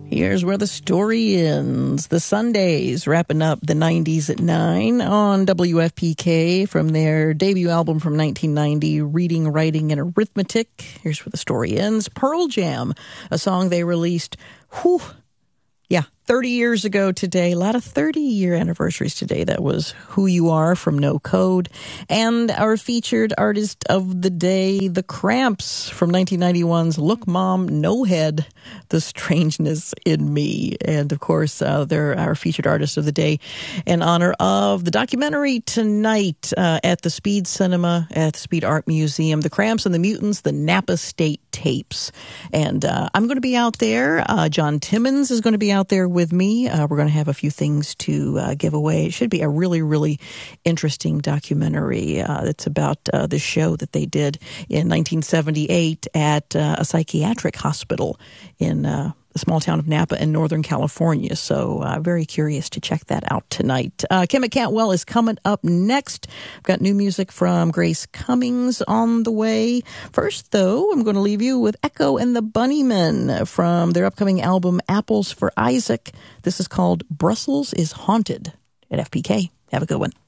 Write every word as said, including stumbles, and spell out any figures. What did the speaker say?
Here's where the story ends. The Sundays wrapping up the nineties at nine on W F P K from their debut album from nineteen ninety, Reading, Writing, and Arithmetic. Here's where the story ends. Pearl Jam, a song they released, whew, yeah, thirty years ago today. A lot of thirty-year anniversaries today. That was Who You Are from No Code. And our featured artist of the day, The Cramps from nineteen ninety-one's Look Mom, No Head, The Strangeness in Me. And, of course, uh, they're our featured artist of the day in honor of the documentary tonight uh, at the Speed Cinema at the Speed Art Museum, The Cramps and the Mutants, the Napa State Tapes. And uh, I'm going to be out there. Uh, John Timmons is going to be out there with me. Uh, we're going to have a few things to uh, give away. It should be a really, really interesting documentary. Uh, it's about uh, the show that they did in nineteen seventy-eight at uh, a psychiatric hospital in uh, the small town of Napa in Northern California. So uh, very curious to check that out tonight. Uh, Kim Cantwell is coming up next. I've got new music from Grace Cummings on the way. First, though, I'm going to leave you with Echo and the Bunnymen from their upcoming album Apples for Isaac. This is called Brussels is Haunted at F P K. Have a good one.